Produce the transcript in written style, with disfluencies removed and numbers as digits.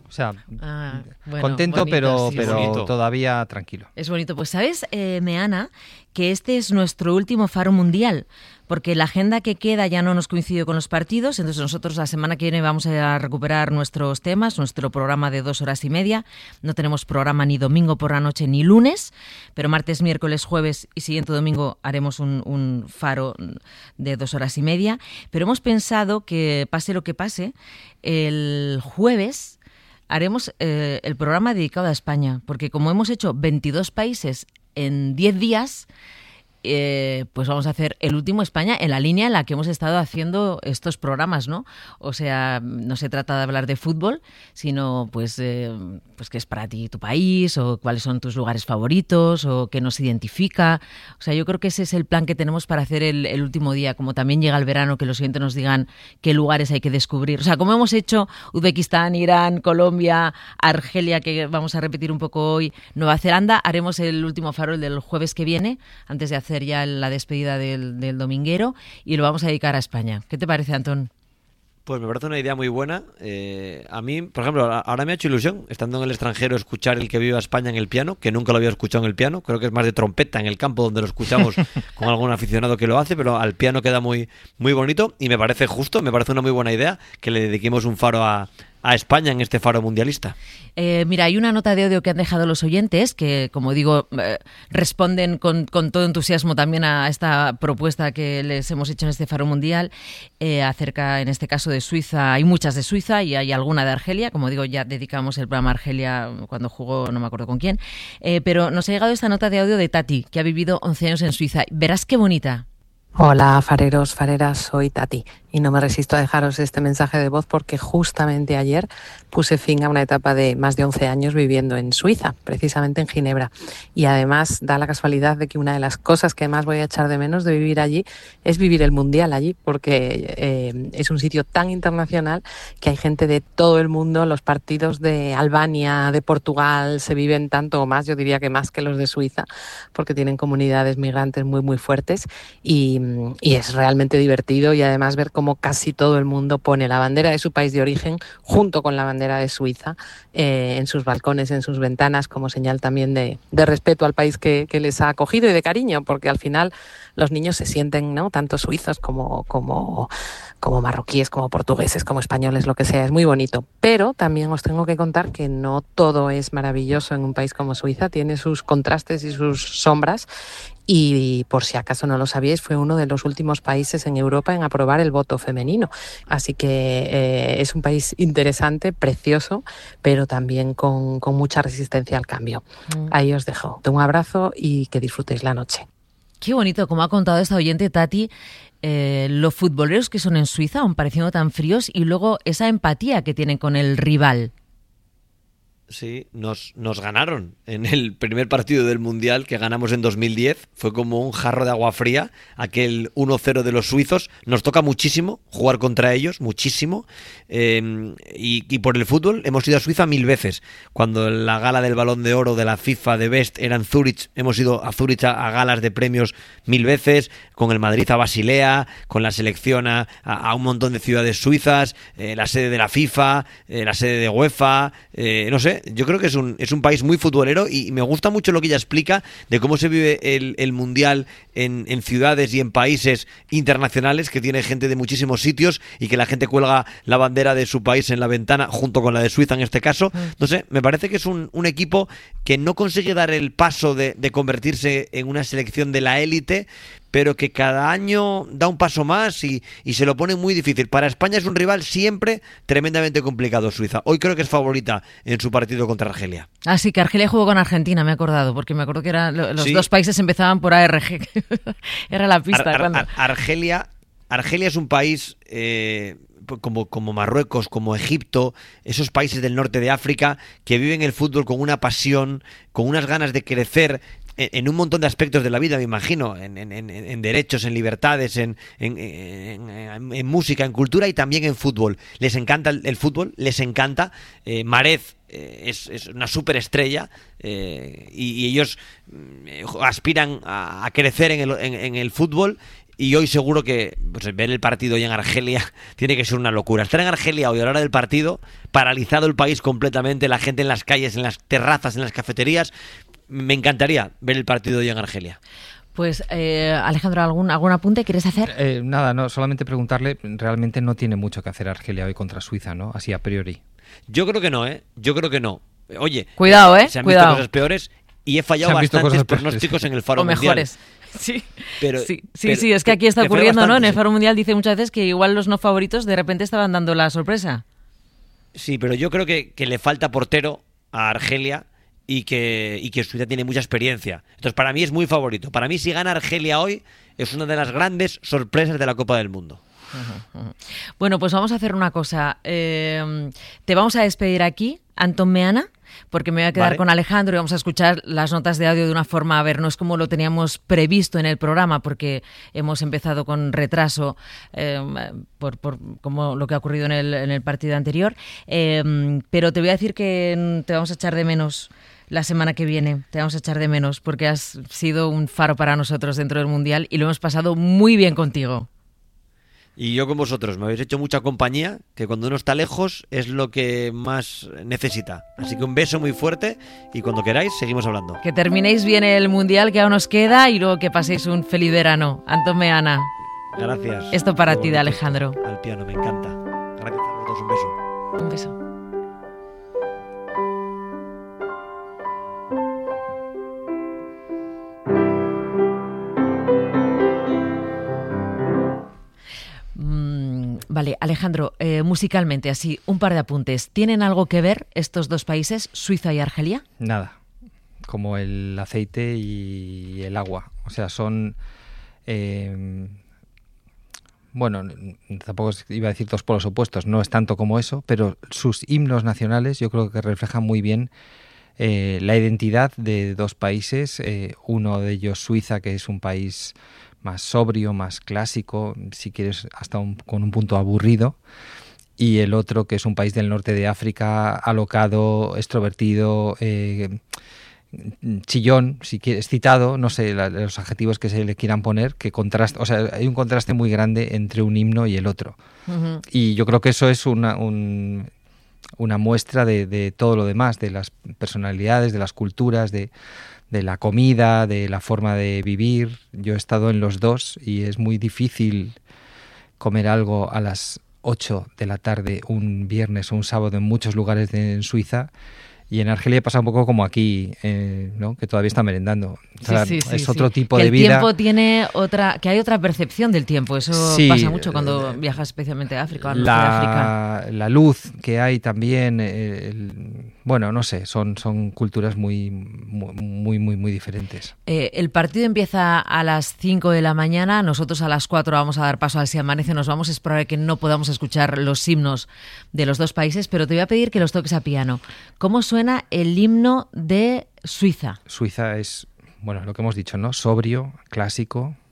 O sea, bueno, contento, bonito, pero todavía tranquilo. Es bonito. Pues sabes, Meana, que este es nuestro último Faro Mundial, porque la agenda que queda ya no nos coincide con los partidos, entonces nosotros la semana que viene vamos a recuperar nuestros temas, nuestro programa de 2 horas y media. No tenemos programa ni domingo por la noche ni lunes, pero martes, miércoles, jueves y siguiente domingo haremos un Faro de 2 horas y media. Pero hemos pensado que, pase lo que pase, el jueves haremos el programa dedicado a España, porque como hemos hecho 22 países en 10 días, pues vamos a hacer el último España en la línea en la que hemos estado haciendo estos programas, ¿no? O sea, no se trata de hablar de fútbol, sino pues qué es para ti tu país, o cuáles son tus lugares favoritos, o qué nos identifica. O sea, yo creo que ese es el plan que tenemos para hacer el último día. Como también llega el verano, que los oyentes nos digan qué lugares hay que descubrir. O sea, como hemos hecho Uzbekistán, Irán, Colombia, Argelia, que vamos a repetir un poco hoy, Nueva Zelanda, haremos el último Faro, el del jueves que viene, antes de hacer ya la despedida del dominguero, y lo vamos a dedicar a España. ¿Qué te parece, Antón? Pues me parece una idea muy buena. A mí, por ejemplo, ahora me ha hecho ilusión, estando en el extranjero, escuchar el que viva España en el piano, que nunca lo había escuchado en el piano. Creo que es más de trompeta en el campo, donde lo escuchamos con algún aficionado que lo hace, pero al piano queda muy, muy bonito, y me parece justo, me parece una muy buena idea que le dediquemos un Faro a España en este Faro mundialista. Mira, hay una nota de audio que han dejado los oyentes que, como digo, responden con todo entusiasmo también a esta propuesta que les hemos hecho en este Faro Mundial, acerca, en este caso, de Suiza. Hay muchas de Suiza y hay alguna de Argelia. Como digo, ya dedicamos el programa a Argelia cuando jugó, no me acuerdo con quién. Pero nos ha llegado esta nota de audio de Tati, que ha vivido 11 años en Suiza. Verás qué bonita. Hola, fareros, fareras, soy Tati y no me resisto a dejaros este mensaje de voz porque justamente ayer puse fin a una etapa de más de 11 años viviendo en Suiza, precisamente en Ginebra. Y además da la casualidad de que una de las cosas que más voy a echar de menos de vivir allí es vivir el Mundial allí, porque es un sitio tan internacional que hay gente de todo el mundo. Los partidos de Albania, de Portugal se viven tanto o más, yo diría que más que los de Suiza, porque tienen comunidades migrantes muy muy fuertes, y es realmente divertido, y además ver cómo casi todo el mundo pone la bandera de su país de origen junto con la bandera de Suiza en sus balcones, en sus ventanas, como señal también de respeto al país que les ha acogido y de cariño, porque al final los niños se sienten, ¿no?, tanto suizos como marroquíes, como portugueses, como españoles, lo que sea. Es muy bonito. Pero también os tengo que contar que no todo es maravilloso en un país como Suiza. Tiene sus contrastes y sus sombras. Y por si acaso no lo sabíais, fue uno de los últimos países en Europa en aprobar el voto femenino. Así que es un país interesante, precioso, pero también con mucha resistencia al cambio. Ahí os dejo. Un abrazo y que disfrutéis la noche. Qué bonito, como ha contado esta oyente, Tati, los futboleros que son en Suiza, aun pareciendo tan fríos, y luego esa empatía que tienen con el rival. Sí, nos ganaron en el primer partido del Mundial que ganamos en 2010. Fue como un jarro de agua fría, aquel 1-0 de los suizos. Nos toca muchísimo jugar contra ellos, muchísimo. Y por el fútbol hemos ido a Suiza 1000 veces. Cuando la gala del Balón de Oro de la FIFA de Best era en Zúrich, hemos ido a Zúrich a galas de premios 1000 veces. Con el Madrid a Basilea, con la selección a un montón de ciudades suizas, la sede de la FIFA, la sede de UEFA, no sé. Yo creo que es un país muy futbolero, y me gusta mucho lo que ella explica de cómo se vive el Mundial en ciudades y en países internacionales, que tiene gente de muchísimos sitios y que la gente cuelga la bandera de su país en la ventana junto con la de Suiza en este caso. No sé, me parece que es un equipo que no consigue dar el paso de convertirse en una selección de la élite, pero que cada año da un paso más y se lo pone muy difícil. Para España es un rival siempre tremendamente complicado, Suiza. Hoy creo que es favorita en su partido contra Argelia. Ah, sí, que Argelia jugó con Argentina, me he acordado, porque me acuerdo que los dos países empezaban por ARG. Era la pista. Argelia es un país como Marruecos, como Egipto, esos países del norte de África que viven el fútbol con una pasión, con unas ganas de crecer en un montón de aspectos de la vida, me imagino, en derechos, en libertades, en música, en cultura y también en fútbol. Les encanta el fútbol, les encanta. Mahrez es una superestrella, y ellos aspiran a crecer en el fútbol. Y hoy seguro que pues, ver el partido hoy en Argelia tiene que ser una locura. Estar en Argelia hoy a la hora del partido, paralizado el país completamente, la gente en las calles, en las terrazas, en las cafeterías. Me encantaría ver el partido hoy en Argelia. Pues Alejandro, ¿algún apunte quieres hacer? Nada, no, solamente preguntarle, realmente no tiene mucho que hacer Argelia hoy contra Suiza, ¿no? Así a priori. Yo creo que no, ¿eh? Yo creo que no. Oye, cuidado, se han visto cosas peores y he fallado bastantes pronósticos en el Faro Mundial. O mejores. Sí. Sí, es que aquí está ocurriendo, ¿no? En el Faro Mundial dice muchas veces que igual los no favoritos de repente estaban dando la sorpresa. Sí, pero yo creo que le falta portero a Argelia y que Suiza tiene mucha experiencia. Entonces, para mí es muy favorito. Para mí, si gana Argelia hoy, es una de las grandes sorpresas de la Copa del Mundo. Bueno, pues vamos a hacer una cosa. Te vamos a despedir aquí, Antón Meana, porque me voy a quedar con Alejandro y vamos a escuchar las notas de audio de una forma, a ver, no es como lo teníamos previsto en el programa, porque hemos empezado con retraso por como lo que ha ocurrido en el partido anterior, pero te voy a decir que te vamos a echar de menos la semana que viene, te vamos a echar de menos, porque has sido un faro para nosotros dentro del Mundial y lo hemos pasado muy bien contigo. Y yo con vosotros, me habéis hecho mucha compañía, que cuando uno está lejos es lo que más necesita. Así que un beso muy fuerte y cuando queráis seguimos hablando. Que terminéis bien el Mundial que aún nos queda y luego que paséis un feliz verano. Antón Meana. Gracias. Esto para ti de Alejandro. Al piano, me encanta. Gracias a todos, un beso. Un beso. Vale, Alejandro, musicalmente, así, un par de apuntes. ¿Tienen algo que ver estos dos países, Suiza y Argelia? Nada, como el aceite y el agua. O sea, son... bueno, tampoco iba a decir dos polos opuestos, no es tanto como eso, pero sus himnos nacionales yo creo que reflejan muy bien la identidad de dos países. Uno de ellos Suiza, que es un país más sobrio, más clásico, si quieres hasta con un punto aburrido, y el otro que es un país del norte de África, alocado, extrovertido, chillón, si quieres, excitado, no sé, los adjetivos que se le quieran poner, que contrasta, o sea, hay un contraste muy grande entre un himno y el otro. Uh-huh. Y yo creo que eso es una muestra de todo lo demás, de las personalidades, de las culturas, de la comida, de la forma de vivir. Yo he estado en los dos y es muy difícil comer algo a las 8 de la tarde un viernes o un sábado en muchos lugares en Suiza. Y en Argelia pasa un poco como aquí, ¿no? Que todavía está merendando. O sea, sí, otro tipo de vida. El tiempo tiene que hay otra percepción del tiempo. Eso pasa mucho cuando viajas especialmente a África. La luz que hay también, bueno, no sé, son culturas muy diferentes. El partido empieza a las 5 de la mañana. Nosotros a las 4 vamos a dar paso al Si Amanece. Nos vamos a esperar que no podamos escuchar los himnos de los dos países, pero te voy a pedir que los toques a piano. ¿Cómo suena el himno de Suiza? Suiza es, bueno, lo que hemos dicho, ¿no? Sobrio, clásico,